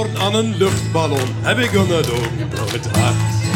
antwoord aan een luchtballon heb ik een dook door het hart.